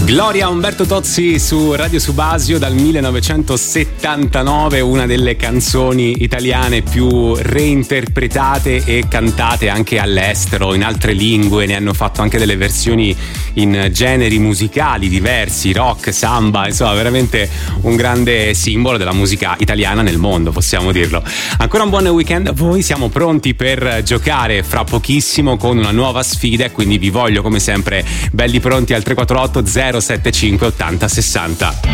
Gloria Umberto Tozzi su Radio Subasio dal 1979, una delle canzoni italiane più reinterpretate e cantate anche all'estero, in altre lingue. Ne hanno fatto anche delle versioni in generi musicali diversi, rock, samba, insomma veramente un grande simbolo della musica italiana nel mondo, possiamo dirlo. Ancora un buon weekend a voi, siamo pronti per giocare fra pochissimo con una nuova sfida e quindi vi voglio come sempre belli pronti al 348 075 80 60.